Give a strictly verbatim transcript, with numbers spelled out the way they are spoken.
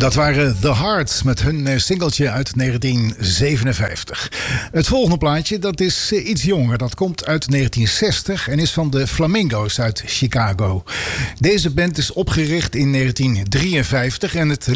Dat waren The Hearts met hun singeltje uit negentien zevenenvijftig. Het volgende plaatje dat is iets jonger. Dat komt uit negentien zestig en is van de Flamingo's uit Chicago. Deze band is opgericht in negentien drieënvijftig en het